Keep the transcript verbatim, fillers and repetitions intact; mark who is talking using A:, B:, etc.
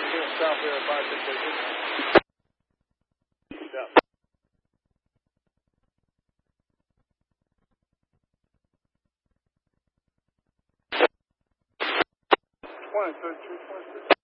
A: here, south here, five six eight six. Yeah. twenty, thirty-two, twenty-six.